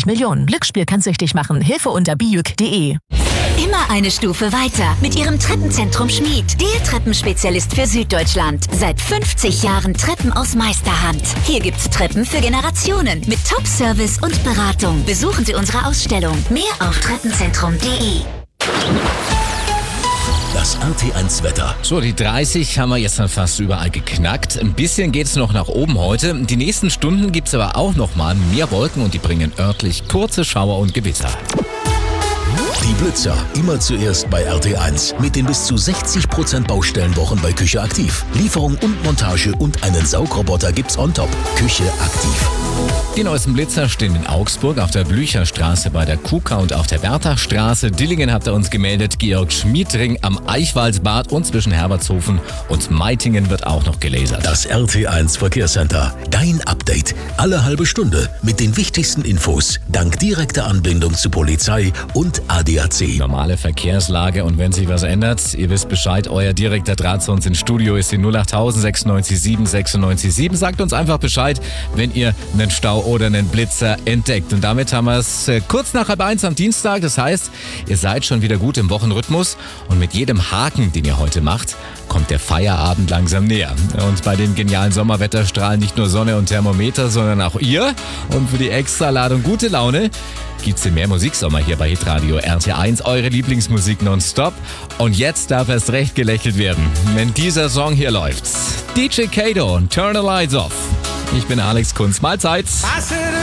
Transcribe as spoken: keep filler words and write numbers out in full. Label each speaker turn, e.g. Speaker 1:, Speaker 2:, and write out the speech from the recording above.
Speaker 1: fünfzig Millionen. Glücksspiel kann süchtig machen. Hilfe unter biuk punkt de.
Speaker 2: Immer eine Stufe weiter mit Ihrem Treppenzentrum Schmied. Der Treppenspezialist für Süddeutschland. Seit fünfzig Jahren Treppen aus Meisterhand. Hier gibt's Treppen für Generationen mit Top-Service und Beratung. Besuchen Sie unsere Ausstellung. Mehr auf treppenzentrum punkt de.
Speaker 3: Das R T eins Wetter.
Speaker 4: So, die dreißig haben wir jetzt dann fast überall geknackt. Ein bisschen geht's noch nach oben heute. Die nächsten Stunden gibt's aber auch noch mal mehr Wolken und die bringen örtlich kurze Schauer und Gewitter.
Speaker 3: Die Blitzer, immer zuerst bei R T eins. Mit den bis zu sechzig Prozent Baustellenwochen bei Küche aktiv. Lieferung und Montage und einen Saugroboter gibt's on top. Küche aktiv.
Speaker 4: Die neuesten Blitzer stehen in Augsburg auf der Blücherstraße bei der Kuka und auf der Berthachstraße. Dillingen hat er uns gemeldet. Georg Schmiedring am Eichwaldsbad und zwischen Herbertshofen und Meitingen wird auch noch gelasert.
Speaker 3: Das R T eins Verkehrscenter. Dein Update. Alle halbe Stunde mit den wichtigsten Infos. Dank direkter Anbindung zu Polizei und A D A C.
Speaker 4: Normale Verkehrslage und wenn sich was ändert, ihr wisst Bescheid, euer direkter Draht zu uns ins Studio ist die null acht null null sechs neun sieben sechs neun sieben. Sagt uns einfach Bescheid, wenn ihr einen Stau oder einen Blitzer entdeckt. Und damit haben wir es äh, kurz nach halb eins am Dienstag. Das heißt, ihr seid schon wieder gut im Wochenrhythmus und mit jedem Haken, den ihr heute macht, kommt der Feierabend langsam näher. Und bei dem genialen Sommerwetter strahlen nicht nur Sonne und Thermometer, sondern auch ihr. Und für die Extraladung gute Laune gibt's den mehr Musiksommer hier bei Hitradio R T eins, eure Lieblingsmusik nonstop. Und jetzt darf erst recht gelächelt werden, wenn dieser Song hier läuft. D J Kato und Turn the Lights Off. Ich bin Alex Kunz. Mahlzeit.